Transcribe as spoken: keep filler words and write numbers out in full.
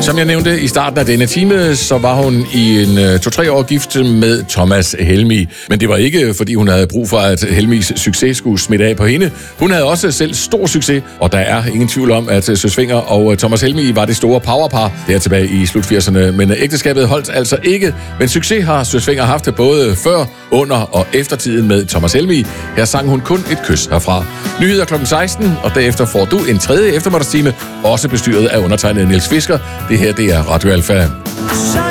Som jeg nævnte i starten af denne time, så var hun i en uh, to-tre år gift med Thomas Helmig. Men det var ikke, fordi hun havde brug for, at Helmigs succes skulle smitte af på hende. Hun havde også selv stor succes, og der er ingen tvivl om, at Søs Fenger og Thomas Helmig var det store powerpar der tilbage i slut firserne. Men ægteskabet holdt altså ikke. Men succes har Søs Fenger haft både før, under og efter tiden med Thomas Helmig. Her sang hun kun et kys herfra. Nyheder klokken seksten, og derefter får du en tredje eftermiddagstime, også bestyret af undertegnet Niels Fisker. Det her, det er Radio Alfa.